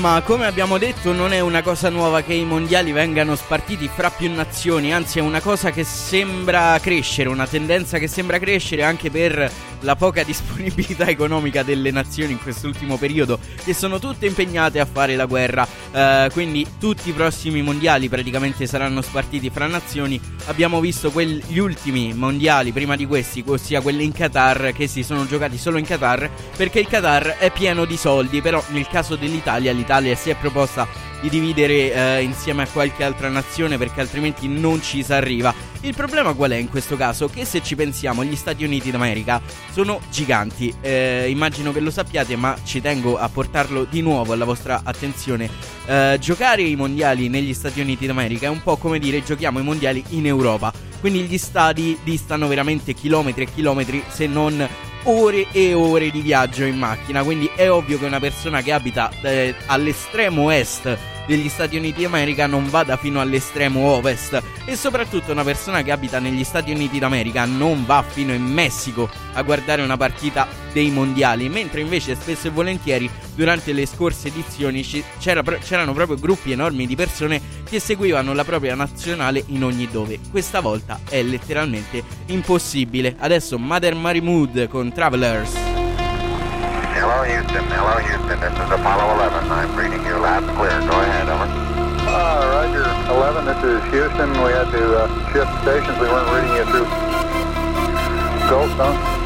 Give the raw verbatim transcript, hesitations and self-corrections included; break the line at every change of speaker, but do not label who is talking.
Ma come abbiamo detto, non è una cosa nuova che i mondiali vengano spartiti fra più nazioni, anzi è una cosa che sembra crescere, una tendenza che sembra crescere anche per la poca disponibilità economica delle nazioni in quest'ultimo periodo, che sono tutte impegnate a fare la guerra. Uh, quindi tutti i prossimi mondiali praticamente saranno spartiti fra nazioni. Abbiamo visto quelli, gli ultimi mondiali prima di questi, ossia quelli in Qatar, che si sono giocati solo in Qatar perché il Qatar è pieno di soldi. Però nel caso dell'Italia, l'Italia si è proposta di dividere eh, insieme a qualche altra nazione, perché altrimenti non ci si arriva. Il problema qual è in questo caso? Che se ci pensiamo, gli Stati Uniti d'America sono giganti, eh, immagino che lo sappiate, ma ci tengo a portarlo di nuovo alla vostra attenzione. Eh, giocare i mondiali negli Stati Uniti d'America è un po' come dire giochiamo i mondiali in Europa, quindi gli stadi distano veramente chilometri e chilometri, se non ore e ore di viaggio in macchina. Quindi è ovvio che una persona che abita eh, all'estremo est degli Stati Uniti d'America non vada fino all'estremo ovest, e soprattutto una persona che abita negli Stati Uniti d'America non va fino in Messico a guardare una partita dei mondiali, mentre invece spesso e volentieri durante le scorse edizioni c'era, c'erano proprio gruppi enormi di persone che seguivano la propria nazionale in ogni dove. Questa volta è letteralmente impossibile. Adesso Mother Mary Mood con Travelers.
Hello Houston, hello Houston, this is Apollo eleven, I'm reading you loud and clear, go ahead, over.
Uh, Roger, eleven, this is Houston, we had to uh, shift stations, we weren't reading you through Goldstone.